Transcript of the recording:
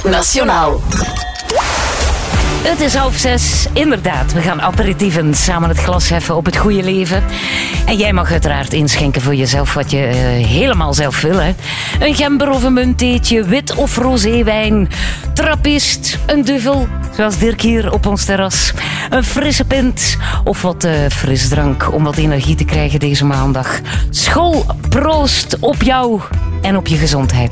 Nationaal. Het is 5:30. Inderdaad, we gaan aperitieven, samen het glas heffen op het goede leven. En jij mag uiteraard inschenken voor jezelf wat je helemaal zelf wil. Hè? Een gember of een munttheetje, wit of roséwijn, trappist, een duvel, zoals Dirk hier op ons terras. Een frisse pint of wat frisdrank om wat energie te krijgen deze maandag. School, proost op jou en op je gezondheid.